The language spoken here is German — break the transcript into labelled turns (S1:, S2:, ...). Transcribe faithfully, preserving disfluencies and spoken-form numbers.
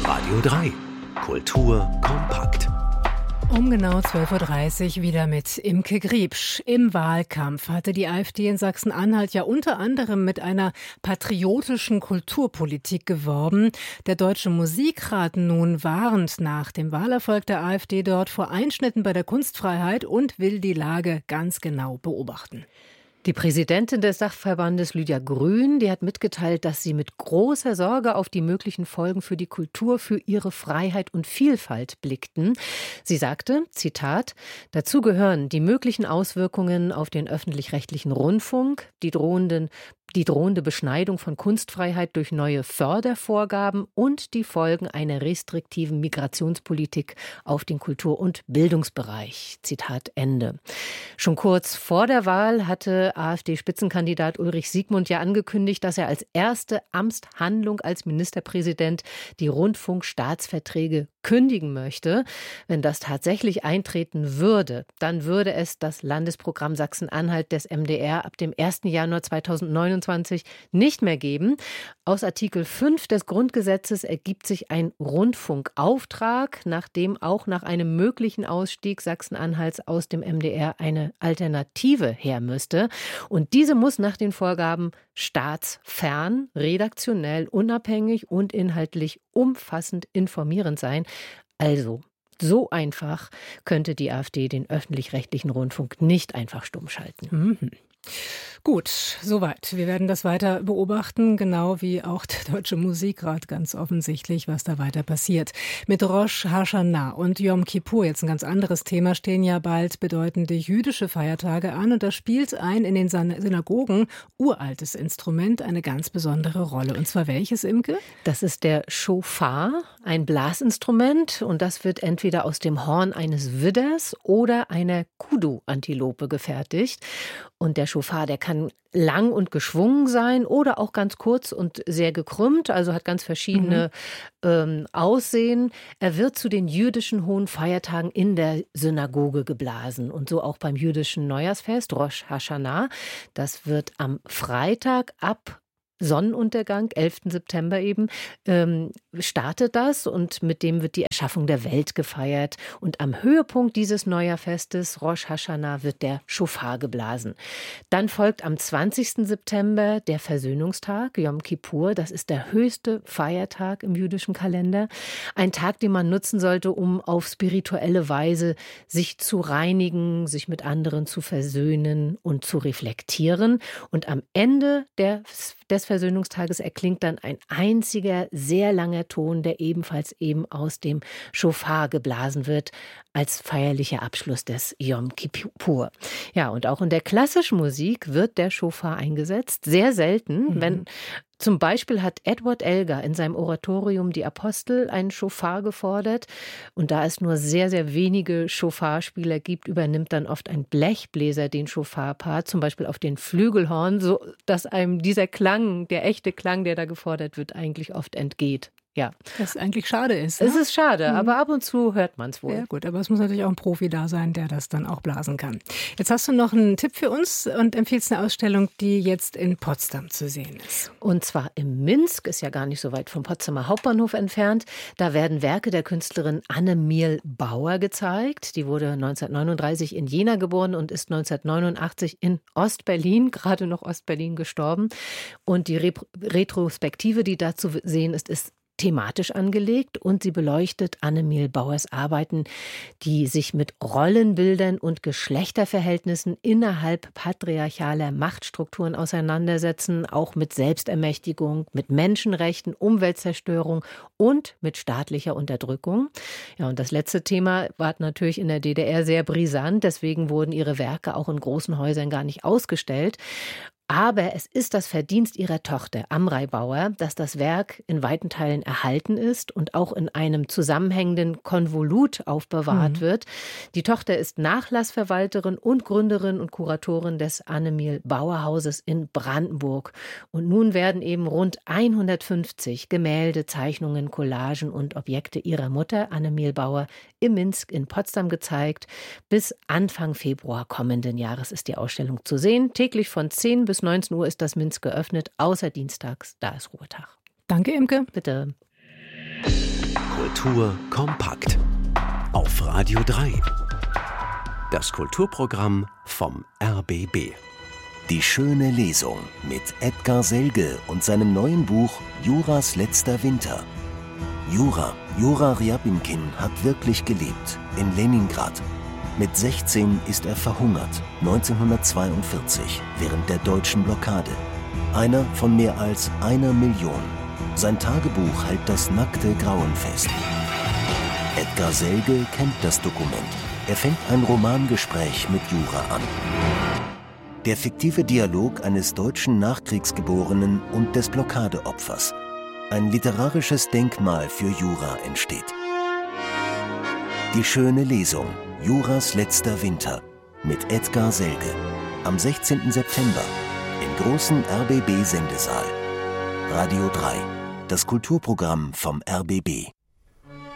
S1: Radio drei. Kultur kompakt.
S2: Um genau zwölf Uhr dreißig wieder mit Imke Griebsch. Im Wahlkampf hatte die AfD in Sachsen-Anhalt ja unter anderem mit einer patriotischen Kulturpolitik geworben. Der Deutsche Musikrat nun warnt nach dem Wahlerfolg der AfD dort vor Einschnitten bei der Kunstfreiheit und will die Lage ganz genau beobachten.
S3: Die Präsidentin des Dachverbandes Lydia Grün, die hat mitgeteilt, dass sie mit großer Sorge auf die möglichen Folgen für die Kultur, für ihre Freiheit und Vielfalt blickten. Sie sagte, Zitat, dazu gehören die möglichen Auswirkungen auf den öffentlich-rechtlichen Rundfunk, die drohenden Die drohende Beschneidung von Kunstfreiheit durch neue Fördervorgaben und die Folgen einer restriktiven Migrationspolitik auf den Kultur- und Bildungsbereich. Zitat Ende. Schon kurz vor der Wahl hatte AfD-Spitzenkandidat Ulrich Siegmund ja angekündigt, dass er als erste Amtshandlung als Ministerpräsident die Rundfunkstaatsverträge kündigen möchte. Wenn das tatsächlich eintreten würde, dann würde es das Landesprogramm Sachsen-Anhalt des M D R ab dem ersten Januar zweitausendneunundzwanzig nicht mehr geben. Aus Artikel fünf des Grundgesetzes ergibt sich ein Rundfunkauftrag, nachdem auch nach einem möglichen Ausstieg Sachsen-Anhalts aus dem M D R eine Alternative her müsste. Und diese muss nach den Vorgaben staatsfern, redaktionell unabhängig und inhaltlich umfassend informierend sein. Also, so einfach könnte die AfD den öffentlich-rechtlichen Rundfunk nicht einfach stumm schalten.
S2: Mhm. Gut, soweit. Wir werden das weiter beobachten, genau wie auch der Deutsche Musikrat, ganz offensichtlich, was da weiter passiert. Mit Rosh Hashanah und Yom Kippur, jetzt ein ganz anderes Thema, stehen ja bald bedeutende jüdische Feiertage an und da spielt ein in den Synagogen uraltes Instrument eine ganz besondere Rolle. Und zwar welches, Imke?
S3: Das ist der Schofar, ein Blasinstrument, und das wird entweder aus dem Horn eines Widders oder einer Kudu-Antilope gefertigt. Und der Schofar, der kann lang und geschwungen sein oder auch ganz kurz und sehr gekrümmt, also hat ganz verschiedene mhm. ähm, Aussehen. Er wird zu den jüdischen hohen Feiertagen in der Synagoge geblasen und so auch beim jüdischen Neujahrsfest, Rosh Hashanah. Das wird am Freitag ab Sonnenuntergang, elften September eben, ähm, startet das und mit dem wird die Erschaffung der Welt gefeiert. Und am Höhepunkt dieses Neujahrfestes, Rosh Hashanah, wird der Schofar geblasen. Dann folgt am zwanzigsten September der Versöhnungstag, Yom Kippur. Das ist der höchste Feiertag im jüdischen Kalender. Ein Tag, den man nutzen sollte, um auf spirituelle Weise sich zu reinigen, sich mit anderen zu versöhnen und zu reflektieren. Und am Ende der des Versöhnungstages erklingt dann ein einziger, sehr langer Ton, der ebenfalls eben aus dem Schofar geblasen wird, als feierlicher Abschluss des Yom Kippur. Ja, und auch in der klassischen Musik wird der Schofar eingesetzt, sehr selten, mhm. wenn zum Beispiel hat Edward Elgar in seinem Oratorium Die Apostel einen Schofar gefordert. Und da es nur sehr, sehr wenige Schofarspieler gibt, übernimmt dann oft ein Blechbläser den Schofarpart, zum Beispiel auf den Flügelhorn, so dass einem dieser Klang, der echte Klang, der da gefordert wird, eigentlich oft entgeht. Ja.
S2: Was eigentlich schade ist.
S3: Es
S2: ne?
S3: ist schade, mhm. aber ab und zu hört man es wohl.
S2: Ja gut, aber es muss natürlich auch ein Profi da sein, der das dann auch blasen kann. Jetzt hast du noch einen Tipp für uns und empfiehlst eine Ausstellung, die jetzt in Potsdam zu sehen ist.
S3: Und zwar im Minsk, ist ja gar nicht so weit vom Potsdamer Hauptbahnhof entfernt. Da werden Werke der Künstlerin Annemil Bauer gezeigt. Die wurde neunzehnhundertneununddreißig in Jena geboren und ist neunzehnhundertneunundachtzig in Ostberlin, gerade noch Ostberlin, gestorben. Und die Re- Retrospektive, die da zu sehen ist, ist thematisch angelegt und sie beleuchtet Annemil Bauers Arbeiten, die sich mit Rollenbildern und Geschlechterverhältnissen innerhalb patriarchaler Machtstrukturen auseinandersetzen, auch mit Selbstermächtigung, mit Menschenrechten, Umweltzerstörung und mit staatlicher Unterdrückung. Ja, und das letzte Thema war natürlich in der D D R sehr brisant, deswegen wurden ihre Werke auch in großen Häusern gar nicht ausgestellt. Aber es ist das Verdienst ihrer Tochter, Amrei Bauer, dass das Werk in weiten Teilen erhalten ist und auch in einem zusammenhängenden Konvolut aufbewahrt mhm. wird. Die Tochter ist Nachlassverwalterin und Gründerin und Kuratorin des Annemil Bauer Hauses in Brandenburg. Und nun werden eben rund hundertfünfzig Gemälde, Zeichnungen, Collagen und Objekte ihrer Mutter, Annemil Bauer, im Minsk in Potsdam gezeigt. Bis Anfang Februar kommenden Jahres ist die Ausstellung zu sehen. Täglich von zehn bis neunzehn Uhr ist das Minsk geöffnet, außer dienstags, da ist Ruhetag.
S2: Danke, Imke.
S3: Bitte.
S1: Kultur kompakt. Auf Radio drei. Das Kulturprogramm vom R B B.
S4: Die schöne Lesung mit Edgar Selge und seinem neuen Buch Juras letzter Winter. Jura, Jura Ryabinkin hat wirklich gelebt, in Leningrad. Mit sechzehn ist er verhungert, neunzehnhundertzweiundvierzig, während der deutschen Blockade. Einer von mehr als einer Million. Sein Tagebuch hält das nackte Grauen fest. Edgar Selge kennt das Dokument. Er fängt ein Romangespräch mit Jura an. Der fiktive Dialog eines deutschen Nachkriegsgeborenen und des Blockadeopfers. Ein literarisches Denkmal für Jura entsteht. Die schöne Lesung, Juras letzter Winter, mit Edgar Selge. Am sechzehnten September im großen R B B-Sendesaal. Radio drei, das Kulturprogramm vom R B B.